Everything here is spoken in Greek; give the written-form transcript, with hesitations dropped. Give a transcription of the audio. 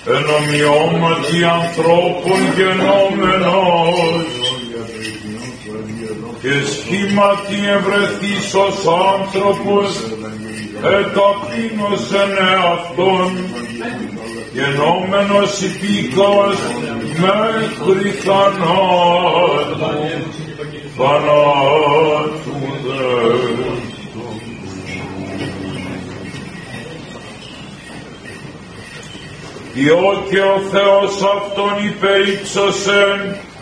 εν ομοιώματι ανθρώπων γενόμενος, και σχήματι ευρεθείς ως άνθρωπος, εταπείνωσεν εαυτόν, γενόμενος υπήκος μέχρι θανάτου, θανάτου δε. Διό και ο Θεός αυτόν υπερύψωσεν